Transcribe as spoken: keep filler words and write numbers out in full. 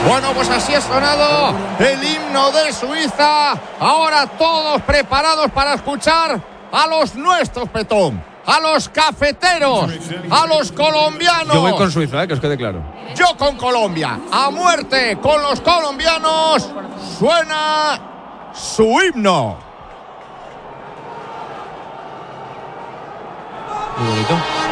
Bueno, pues así ha sonado el himno de Suiza. Ahora todos preparados para escuchar a los nuestros, Petón. A los cafeteros, a los colombianos. Yo voy con Suiza, eh, que os quede claro. Yo con Colombia. A muerte con los colombianos. Suena su himno. Muy bonito.